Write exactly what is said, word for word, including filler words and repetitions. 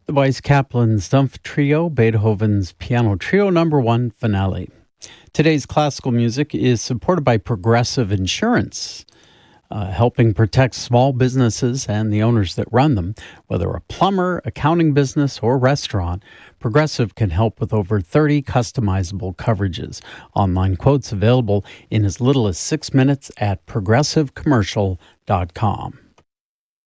The Weiss Kaplan Stumpf Trio, Beethoven's Piano Trio Number One Finale. Today's classical music is supported by Progressive Insurance, uh, helping protect small businesses and the owners that run them. Whether a plumber, accounting business, or restaurant, Progressive can help with over thirty customizable coverages. Online quotes available in as little as six minutes at progressive commercial dot com.